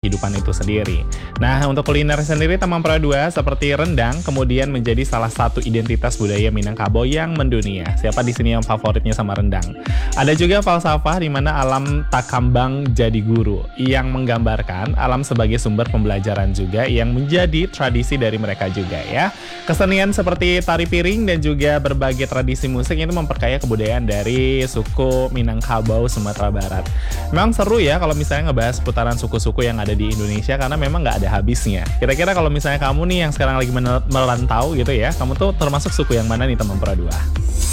kehidupan itu sendiri. Nah, untuk kuliner sendiri Tamang Pura 2 seperti rendang kemudian menjadi salah satu identitas budaya Minangkabau yang mendunia. Siapa di sini yang favoritnya sama rendang? Ada juga falsafah di mana alam takambang jadi guru yang menggambarkan alam sebagai sumber pembelajaran juga yang menjadi tradisi dari mereka juga ya. Kesenian seperti tari piring dan juga berbagai tradisi musik itu memperkaya kebudayaan dari suku Minangkabau Sumatera Barat. Memang seru ya kalau misalnya ngebahas putaran suku-suku yang ada di Indonesia karena memang nggak ada habisnya. Kira-kira kalau misalnya kamu nih yang sekarang lagi merantau gitu ya, kamu tuh termasuk suku yang mana nih Tamang Pura 2?